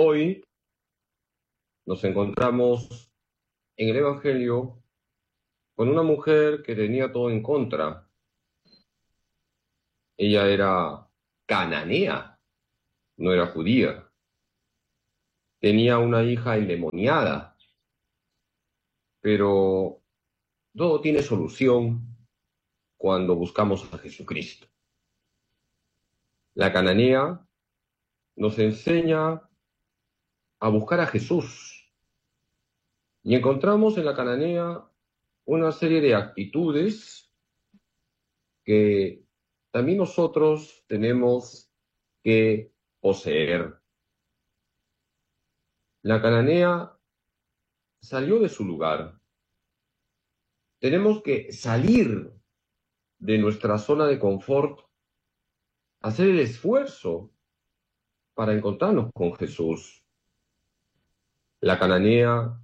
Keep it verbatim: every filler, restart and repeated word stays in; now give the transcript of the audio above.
Hoy nos encontramos en el Evangelio con una mujer que tenía todo en contra. Ella era cananea, no era judía. Tenía una hija endemoniada, pero todo tiene solución cuando buscamos a Jesucristo. La cananea nos enseña a buscar a Jesús y encontramos en la cananea una serie de actitudes que también nosotros tenemos que poseer. La cananea salió de su lugar. Tenemos que salir de nuestra zona de confort, hacer el esfuerzo para encontrarnos con Jesús. La cananea